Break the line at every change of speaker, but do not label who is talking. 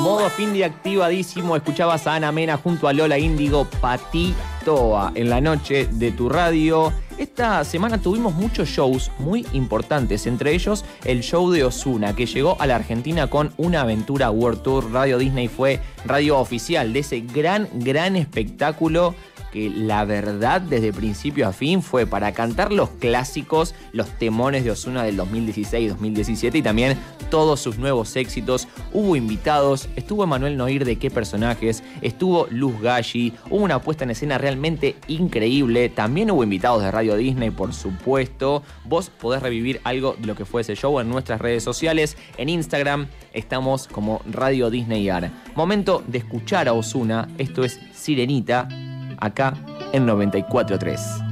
Modo fin de activadísimo. Escuchabas a Ana Mena junto a Lola Índigo, Patitoa, en la noche de tu radio. Esta semana tuvimos muchos shows muy importantes, entre ellos el show de Ozuna, que llegó a la Argentina con una aventura World Tour. Radio Disney fue radio oficial de ese gran espectáculo que la verdad desde principio a fin fue para cantar los clásicos, los temones de Ozuna del 2016, 2017 y también todos sus nuevos éxitos. Hubo invitados, estuvo Emanuel Noir de Qué Personajes, estuvo Luz Galli, hubo una puesta en escena realmente increíble. También hubo invitados de Radio Disney, por supuesto. Vos podés revivir algo de lo que fue ese show en nuestras redes sociales. En Instagram estamos como Radio Disney AR. Momento de escuchar a Ozuna. Esto es Sirenita, acá en 94.3.